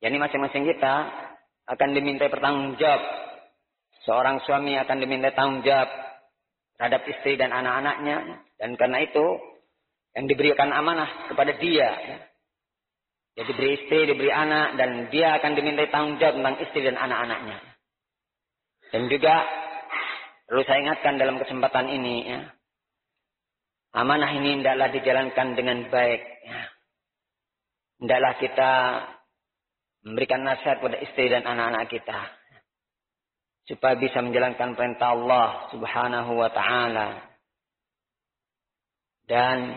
Yani masing-masing kita akan diminta pertanggungjawab. Seorang suami akan diminta tanggung jawab terhadap istri dan anak-anaknya. Dan karena itu yang diberikan amanah kepada dia. Dia diberi istri, diberi anak, dan dia akan diminta tanggung jawab tentang istri dan anak-anaknya. Dan juga perlu saya ingatkan dalam kesempatan ini, ya, amanah ini hendaklah dijalankan dengan baik. Ya. Hendaklah kita memberikan nasihat kepada istri dan anak-anak kita, supaya bisa menjalankan perintah Allah Subhanahu wa ta'ala. Dan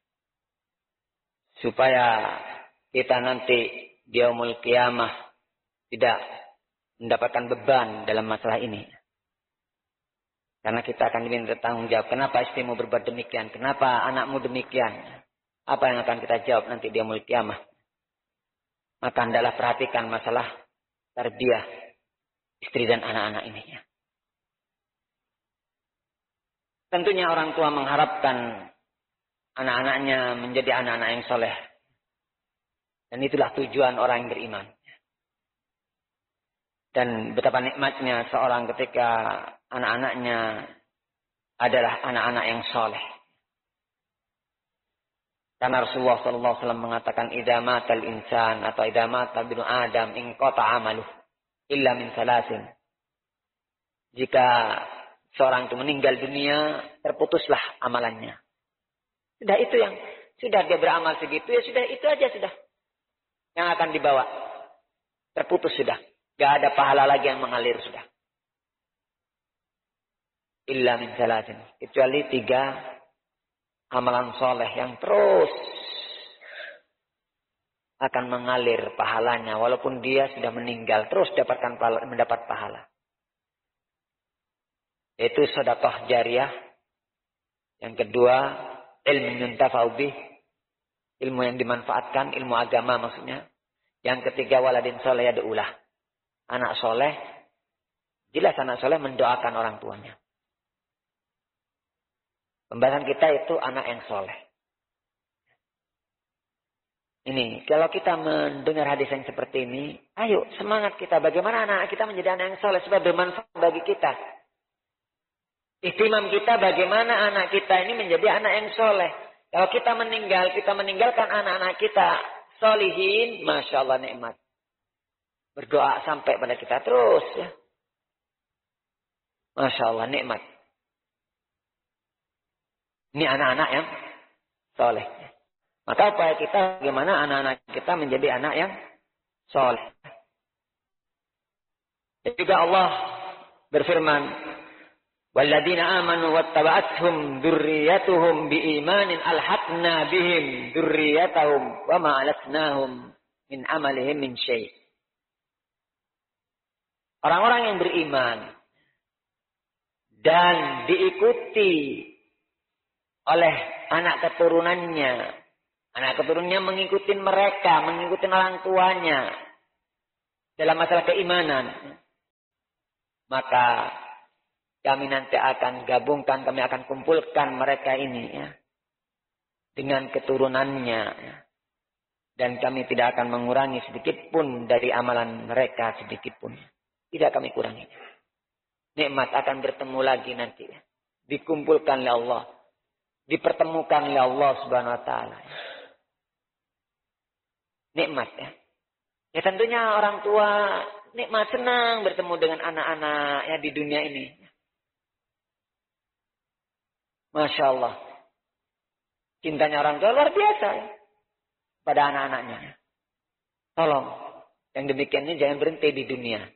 supaya kita nanti di yaumul qiyamah tidak mendapatkan beban dalam masalah ini. Karena kita akan diminta tanggung jawab. Kenapa istrimu berbuat demikian? Kenapa anakmu demikian? Apa yang akan kita jawab nanti di yaumul qiyamah? Maka hendaklah perhatikan masalah tarbiyah istri dan anak-anak ini. Tentunya orang tua mengharapkan anak-anaknya menjadi anak-anak yang soleh. Dan itulah tujuan orang yang beriman. Dan betapa nikmatnya seorang ketika anak-anaknya adalah anak-anak yang soleh. Karena Rasulullah SAW mengatakan, idza matal insan atau idza mata binu Adam inqata'a amaluh illa min salasin. Jika seorang itu meninggal dunia, terputuslah amalannya. Sudah itu yang sudah dia beramal segitu, ya sudah itu aja sudah yang akan dibawa. Terputus sudah. Gak ada pahala lagi yang mengalir sudah. Illa min salasin. Kecuali 3 amalan soleh yang terus akan mengalir pahalanya. Walaupun dia sudah meninggal. Terus mendapat pahala. Yaitu sedekah jariyah. Yang kedua, ilmu yuntafa'u bih. Ilmu yang dimanfaatkan. Ilmu agama maksudnya. Yang ketiga, waladin soleh yad'ulah. Anak soleh. Jelas anak soleh mendoakan orang tuanya. Pembahasan kita itu anak yang soleh. Ini, kalau kita mendengar hadis yang seperti ini, ayo semangat kita. Bagaimana anak kita menjadi anak yang soleh supaya bermanfaat bagi kita. Ihtimam kita bagaimana anak kita ini menjadi anak yang soleh. Kalau kita meninggalkan anak-anak kita solihin, Masya Allah nikmat. Berdoa sampai pada kita terus ya. Masya Allah nikmat. Ini anak-anak yang soleh. Maka upaya kita bagaimana anak-anak kita menjadi anak yang soleh. Dan juga Allah berfirman, "Walladzina amanu wattaba'athum dzurriyyatuhum biimanin alhaqna bihim dzurriyyatahum wa ma alatnahum min amalihim min syai'." Orang-orang yang beriman dan diikuti oleh anak keturunannya. Anak keturunannya mengikuti mereka, mengikuti orang tuanya dalam masalah keimanan. Maka kami nanti akan gabungkan, kami akan kumpulkan mereka ini ya, dengan keturunannya. Ya. Dan kami tidak akan mengurangi sedikit pun dari amalan mereka sedikit pun. Tidak kami kurangi. Nikmat akan bertemu lagi nanti. Ya. Dikumpulkan oleh Allah. Dipertemukan oleh Allah Subhanahu wa ta'ala. Nikmat ya. Ya tentunya orang tua nikmat senang bertemu dengan anak-anak ya di dunia ini. Masya Allah. Cintanya orang tua luar biasa ya. Pada anak-anaknya. Tolong. Yang demikian ini jangan berhenti di dunia.